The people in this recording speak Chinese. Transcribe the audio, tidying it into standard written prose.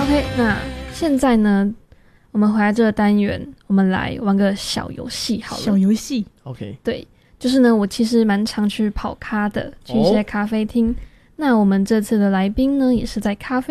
OK， 那现在呢，我们回来这个单元，我们来玩个小游戏好了。 小游戏 OK， 对，就是呢，我其实蛮常去跑咖的，去一些咖啡厅。那我们这次的来宾呢，也是在咖啡